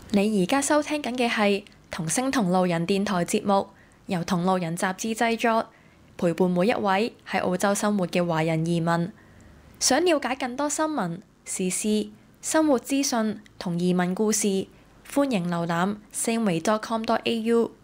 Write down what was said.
你而家收聽緊嘅係同聲同路人電台節目，由同路人雜誌製作，陪伴每一位喺澳洲生活嘅華人移民。想了解更多新聞、時事、生活資訊同移民故事，歡迎瀏覽 sameway.com.au。